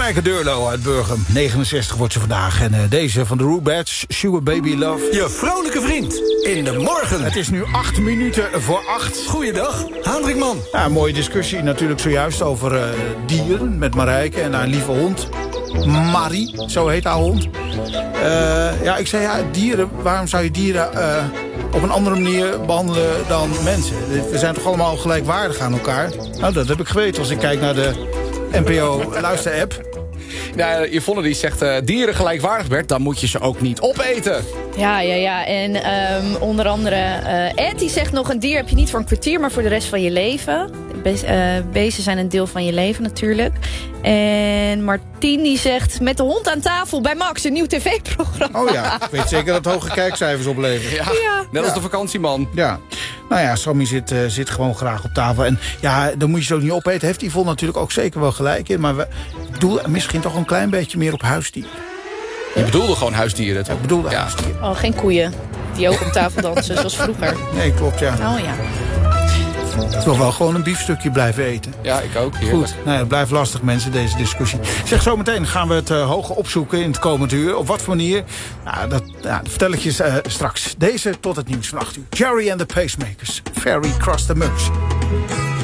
Marijke Deurlo uit Burgum. 69 wordt ze vandaag. En deze van de Rubettes, Sugar Baby Love. Je vrolijke vriend in de morgen. Het is nu 8 minuten voor 8. Goeiedag, Hendrikman. Ja, een mooie discussie natuurlijk zojuist over dieren met Marijke en haar lieve hond. Marie, zo heet haar hond. Ik zei, dieren, waarom zou je dieren op een andere manier behandelen dan mensen? We zijn toch allemaal gelijkwaardig aan elkaar? Nou, dat heb ik geweten als ik kijk naar de NPO-luister-app. Ja, Yvonne die zegt, dieren gelijkwaardig, Bert, dan moet je ze ook niet opeten. Ja. En onder andere Ed die zegt nog, een dier heb je niet voor een kwartier, maar voor de rest van je leven. Beesten zijn een deel van je leven natuurlijk. En Martien die zegt, met de hond aan tafel bij Max, een nieuw tv-programma. Oh ja, ik weet zeker dat hoge kijkcijfers opleveren. Ja. Net als de vakantieman. Ja. Nou ja, Sammy zit gewoon graag op tafel. En ja, dan moet je ze ook niet opeten. Heeft Yvonne natuurlijk ook zeker wel gelijk in. Maar ik bedoel misschien toch een klein beetje meer op huisdieren. Je bedoelde gewoon huisdieren. Ja, ik bedoelde huisdieren. Oh, geen koeien die ook op tafel dansen, zoals vroeger. Nee, klopt, ja. Oh ja. Ik wil wel gewoon een biefstukje blijven eten. Ja, ik ook. Heerlijk. Goed, het blijft lastig, mensen, deze discussie. Zeg, zometeen gaan we het hoge opzoeken in het komende uur. Op wat voor manier? Dat vertel ik je straks. Deze tot het nieuws van 8 uur. Jerry and the Pacemakers. Ferry Cross the Meuse.